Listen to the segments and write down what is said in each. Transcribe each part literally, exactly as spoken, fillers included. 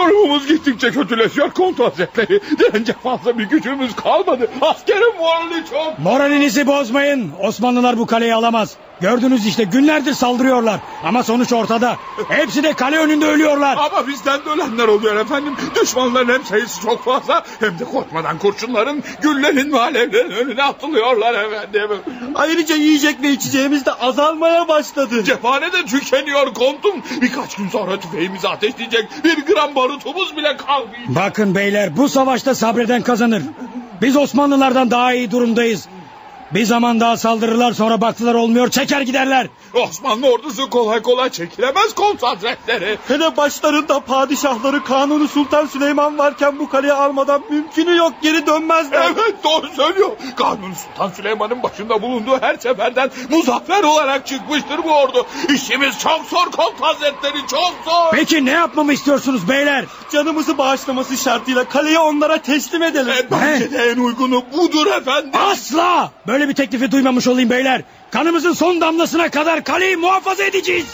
Durumumuz gittikçe kötüleşiyor Kont Hazretleri. Direnecek fazla bir gücümüz kalmadı. Askerin morali çok. Moralinizi bozmayın. Osmanlılar bu kaleyi alamaz. Gördünüz işte, günlerdir saldırıyorlar. Ama sonuç ortada. Hepsi de kale önünde ölüyorlar. Ama bizden de ölenler oluyor efendim. Düşmanların hem sayısı çok fazla, hem de korkmadan kurşunların, güllerin ve alevlerin önüne atılıyorlar efendim. Ayrıca yiyecek ve içeceğimiz de azalmaya başladı. Cephane de tükeniyor kontum. Birkaç gün sonra tüfeğimizi ateşleyecek bir gram barutumuz bile kalmayacak. Bakın beyler, bu savaşta sabreden kazanır. Biz Osmanlılardan daha iyi durumdayız. Bir zaman daha saldırırlar, sonra baktılar olmuyor, çeker giderler. Osmanlı ordusu kolay kolay çekilemez Kont Hazretleri. Hele başlarında padişahları Kanuni Sultan Süleyman varken bu kaleyi almadan mümkünü yok, geri dönmezler. Evet, doğru söylüyor. Kanuni Sultan Süleyman'ın başında bulunduğu her seferden muzaffer olarak çıkmıştır bu ordu. İşimiz çok zor Kont Hazretleri, çok zor. Peki ne yapmamı istiyorsunuz beyler? Canımızı bağışlaması şartıyla kaleyi onlara teslim edelim. E, bence de en uygunu budur efendim. Asla! Böyle bir teklifi duymamış olayım beyler. Kanımızın son damlasına kadar kaleyi muhafaza edeceğiz.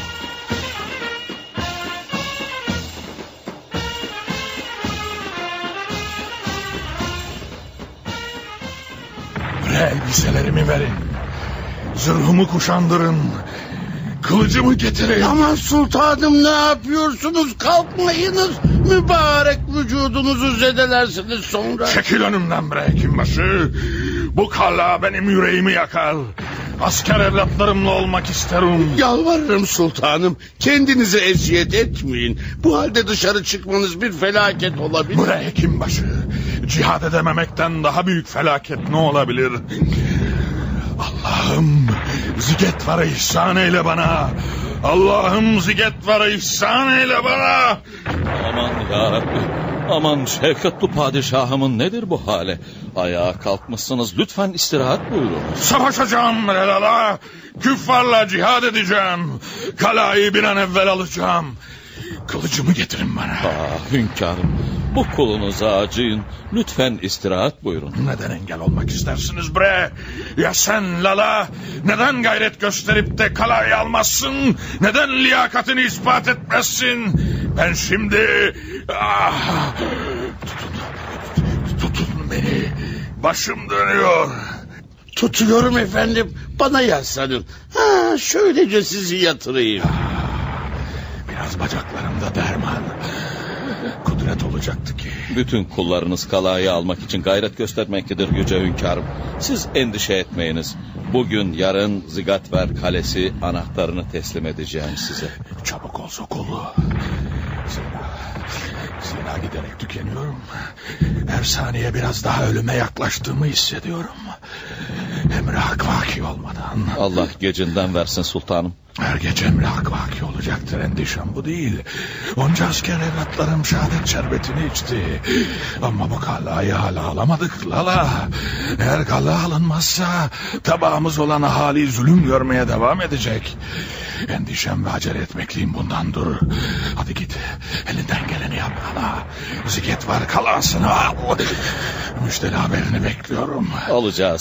Buraya elbiselerimi verin. Zırhımı kuşandırın. Kılıcımı getirin. Aman sultanım, ne yapıyorsunuz? Kalkmayınız. Mübarek vücudunuzu zedelersiniz sonra. Çekil önümden bre hekimbaşı. Bu kala benim yüreğimi yakar. Asker evlatlarımla olmak isterim. Yalvarırım sultanım, kendinize eziyet etmeyin. Bu halde dışarı çıkmanız bir felaket olabilir. Bre hekimbaşı. Cihad edememekten daha büyük felaket ne olabilir? Allah'ım ziget-varı ihsan eyle bana. Allah'ım ziget-varı ihsan eyle bana. Aman yarabbi, aman şefkatli padişahımın nedir bu hali? Ayağa kalkmışsınız, lütfen istirahat buyurun. Savaşacağım Relala. Küffarla cihad edeceğim. Kalayı bir an evvel alacağım. Kılıcımı getirin bana. Ah hünkârım, bu kulunuza acıyın. Lütfen istirahat buyurun. Neden engel olmak istersiniz bre? Ya sen Lala? Neden gayret gösterip de kalayı almazsın? Neden liyakatini ispat etmezsin? Ben şimdi... Ah, tutun, tutun beni. Başım dönüyor. Tutuyorum efendim, bana yaslanın. Ha, şöylece sizi yatırayım. Biraz bacaklarımda derman, kudret olacaktı ki. Bütün kullarınız kalayı almak için gayret göstermektedir yüce hünkârım. Siz endişe etmeyiniz. Bugün yarın Zigatver Kalesi anahtarını teslim edeceğim size. Çabuk olsa kulu. Zira, zira giderek tükeniyorum. Her saniye biraz daha ölüme yaklaştığımı hissediyorum. Emre hak vaki olmadan. Allah gecinden versin sultanım. Her gece emri hak vaki olacaktır, endişem bu değil. Onca asker evlatlarım şehadet şerbetini içti. Ama bu kalayı hala alamadık Lala. Eğer kala alınmazsa tabağımız olan ahali zulüm görmeye devam edecek. Endişem ve acele etmekliyim bundandır. Hadi git, elinden geleni yap Lala. Ziget var, kalasını al. Müjdeli haberini bekliyorum. Alacağız.